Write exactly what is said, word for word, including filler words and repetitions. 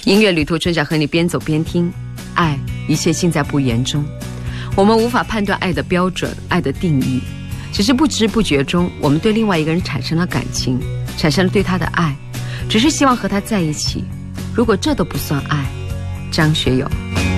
音乐旅途，春晓和你边走边听。爱，一切尽在不言中。我们无法判断爱的标准，爱的定义，只是不知不觉中，我们对另外一个人产生了感情，产生了对他的爱，只是希望和他在一起。如果这都不算爱，张学友。